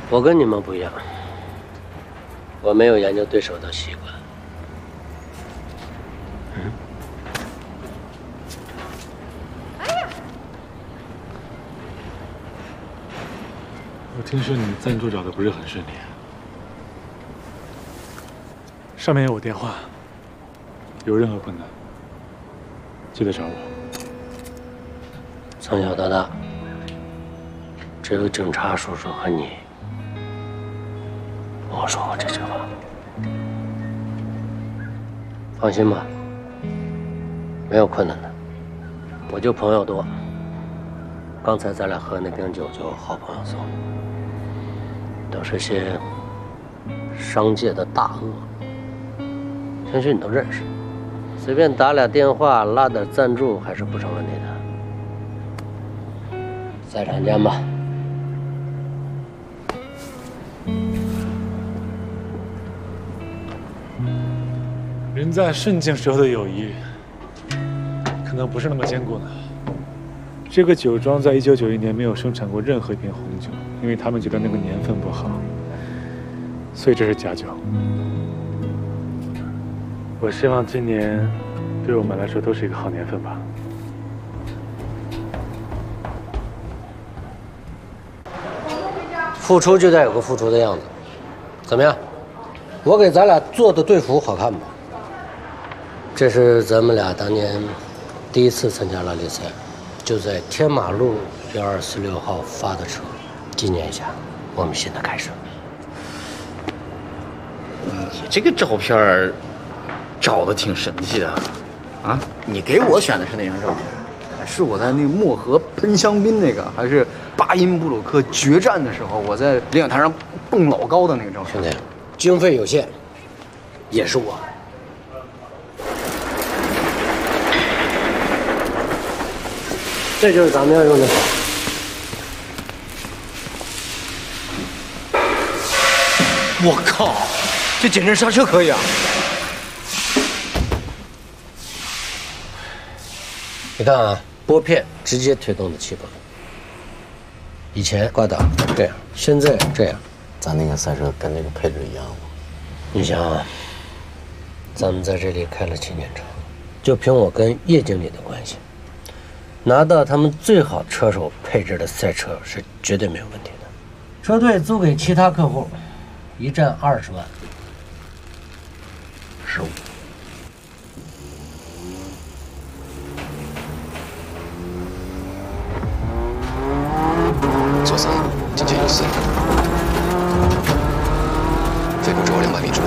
我跟你们不一样，我没有研究对手的习惯。 我听说你赞助找的不是很顺利，上面有我电话，有任何困难记得找我。 从小到大，只有警察叔叔和你，跟我说过这句话。放心吧，没有困难的，我就朋友多。刚才咱俩喝那瓶酒就好朋友送的，都是些商界的大鳄，兴许你都认识，随便打俩电话拉点赞助还是不成问题的。赛场见吧。 人在顺境时候的友谊，可能不是那么坚固的。这个酒庄在1991年没有生产过任何一瓶红酒，因为他们觉得那个年份不好，所以这是假酒。我希望今年对我们来说都是一个好年份吧。 付出就得有个付出的样子，怎么样？我给咱俩做的队服好看吧？这是咱们俩当年第一次参加拉力赛，就在天马路1246号发的车，纪念一下我们新的开始。 你这个照片找的挺神气的啊！你给我选的是哪张照片？是我在那个漠河喷香槟那个，还是巴音布鲁克决战的时候我在领奖台上蹦老高的那个照片？ 兄弟，经费有限，也是我。这就是咱们要用的草。 我靠，这减震刹车可以啊！ 你看啊，拨片直接推动的气泵，以前挂档这样，现在这样。 咱那个赛车跟那个配置一样吗？ 你想啊，咱们在这里开了7年车，就凭我跟叶经理的关系，拿到他们最好车手配置的赛车是绝对没有问题的。车队租给其他客户，一站20万，15。 左3，进前14，飞过之后200米处，